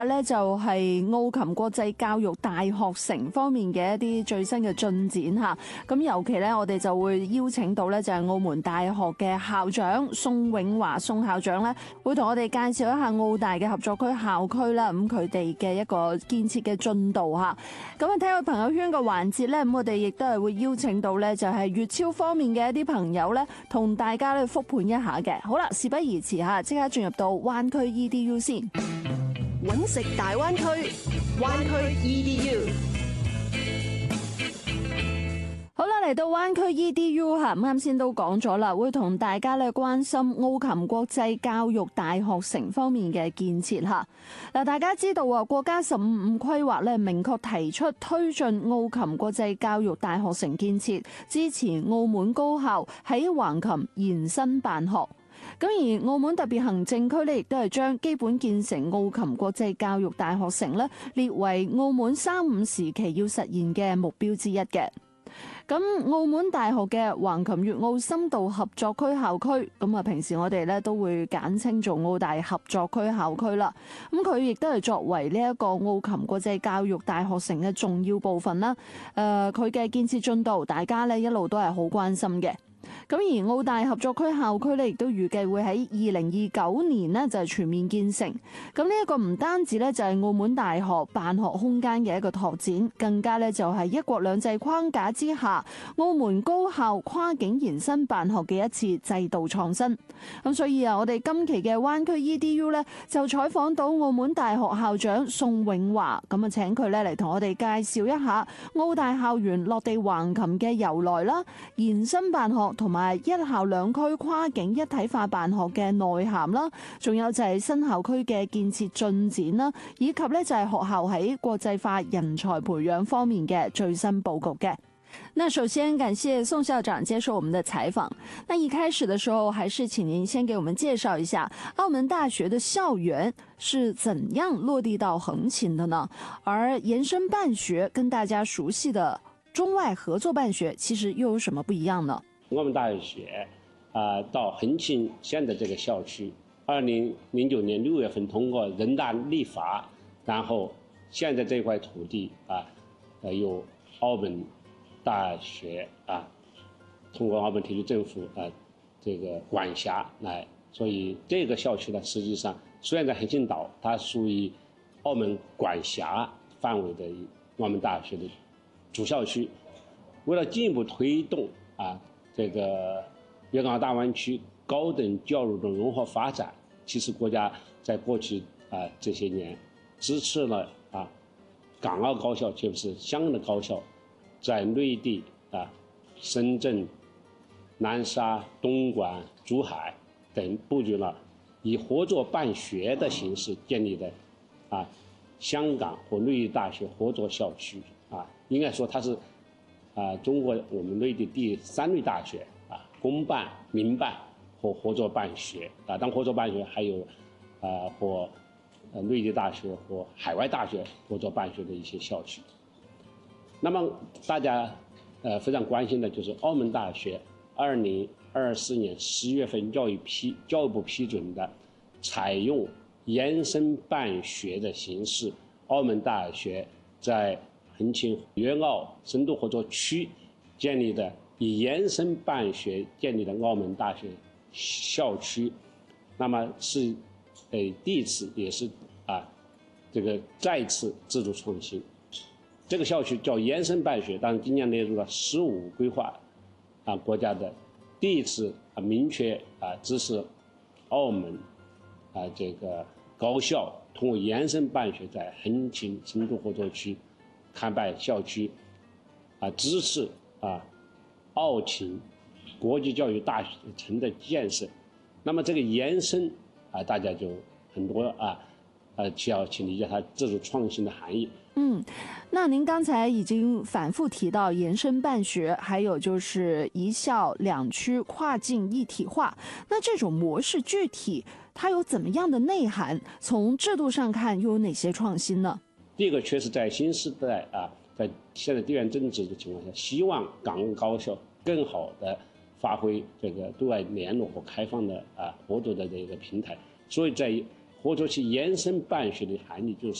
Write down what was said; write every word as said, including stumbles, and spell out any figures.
咧就係澳琴國際教育大學城方面嘅一啲最新嘅進展嚇，咁尤其咧我哋就會邀請到咧就係澳門大學嘅校長宋永華宋校長咧，會同我哋介紹一下澳大嘅合作區校區啦，咁佢哋嘅一個建設嘅進度嚇。咁啊睇下朋友圈嘅環節咧，咁我哋亦都係會邀請到咧就係粵超方面嘅一啲朋友咧，同大家咧復盤一下嘅。好啦，事不宜遲嚇，即刻進入到灣區 E D U 先。 揾食大灣區，灣區 E D U。 好啦，嚟到灣區 E D U 吓，啱先都講咗啦，會同大家咧關心澳琴國際教育大學城方面嘅建設吓。嗱，大家知道啊，國家十五五規劃咧明確提出推進澳琴國際教育大學城建設，支持澳門高校喺橫琴延伸辦學。咁而澳門特別行政區咧，亦都係將基本建成澳琴國際教育大學城咧列為澳門三五時期要實現嘅目標之一嘅。咁澳門大學嘅橫琴粵澳深度合作區校區，咁啊平時我哋咧都會簡稱做澳大合作區校區啦。咁佢亦都係作為呢一個澳琴國際教育大學城嘅重要部分啦。誒，佢嘅建設進度，大家咧一路都係好關心嘅。咁而澳大合作區校區咧，亦都預計會喺二零二九年呢就係全面建成。咁呢一個唔單止咧就係澳門大學辦學空間嘅一個拓展，更加咧就係一國兩制框架之下，澳門高校跨境延伸辦學嘅一次制度創新。咁所以啊，我哋今期嘅灣區 E D U 咧就採訪到澳門大學校長宋永華，咁啊請佢咧嚟同我哋介紹一下澳大校園落地橫琴嘅由來啦、延伸辦學同埋一校兩區跨境一體化辦學嘅內涵啦，仲有就係新校區嘅建設進展啦，以及咧就係學校喺國際化人才培養方面嘅最新佈局嘅。那首先感謝宋校長接受我們的採訪。那一開始的時候，還是請您先給我們介紹一下澳門大學的校園是怎樣落地到橫琴的呢？而延伸辦學跟大家熟悉的中外合作辦學其實又有什麼不一樣呢？ 澳門大學啊、呃，到橫琴現在這個校區，二零零九年六月份通過人大立法，然後現在這塊土地啊，呃，由澳門大學啊，通過澳門特區政府啊，這個管轄來，所以這個校區呢，實際上雖然在橫琴島，它屬於澳門管轄範圍的澳門大學的主校區。為了進一步推動啊，這個粵港澳大灣區高等教育的融合發展，其實國家在過去啊這些年支持了啊港澳高校，特別是香港的高校，在內地啊、深圳、南沙、東莞、珠海等布局了以合作辦學的形式建立的啊香港和內地大學合作校區啊，應該說它是啊中國我們內地第三類大學啊，公辦、民辦和合作辦學啊，當合作辦學還有啊和呃內地大學和海外大學合作辦學的一些校區。那麼大家呃非常關心的就是澳門大學二零二四年十月份教育批教育部批准的，採用延伸辦學的形式，澳門大學在橫琴粵澳深度合作區建立的以延伸辦學建立的澳門大學校區，那麼是呃第一次也是啊這個再次自主創新。這個校區叫延伸辦學，當然今年列入了“十五”規劃啊國家的第一次啊明確啊支持澳門啊這個高校通過延伸辦學在橫琴深度合作區開辦校區啊支持啊澳琴國際教育大學城的建設。那麼這個延伸啊大家就很多啊呃需要去理解它自主創新的含義。 嗯，那您剛才已經反覆提到延伸辦學，還有就是一校兩區跨境一體化，那這種模式具體它有怎麼樣的內涵？從制度上看又有哪些創新呢？ 第一個確實在新時代啊，在現在地緣政治的情況下，希望港澳高校更好的發揮這個對外聯絡和開放的啊合作的這個平台，所以在或者是延伸办学的含义，就是